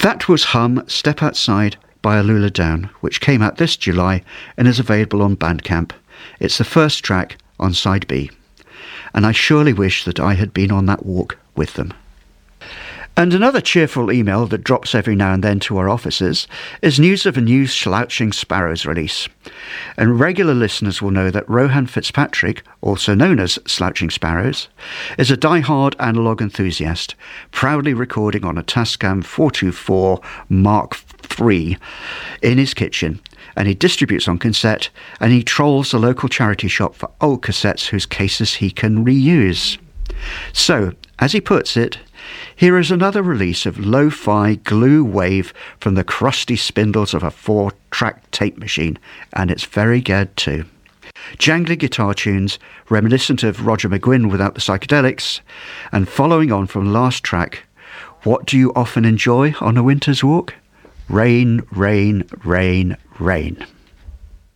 That was Hum, Step Outside by Alula Down, which came out this July and is available on Bandcamp. It's the first track on side B. And I surely wish that I had been on that walk with them. And another cheerful email that drops every now and then to our offices is news of a new Slouching Sparrows release. And regular listeners will know that Rohan Fitzpatrick, also known as Slouching Sparrows, is a die-hard analogue enthusiast, proudly recording on a Tascam 424 Mark III in his kitchen, and he distributes on cassette, and he trolls a local charity shop for old cassettes whose cases he can reuse. So, as he puts it, here is another release of lo-fi glue wave from the crusty spindles of a 4-track tape machine, and it's very good too. Jangly guitar tunes, reminiscent of Roger McGuinn without the psychedelics, and following on from last track, what do you often enjoy on a winter's walk? Rain, rain, rain, rain.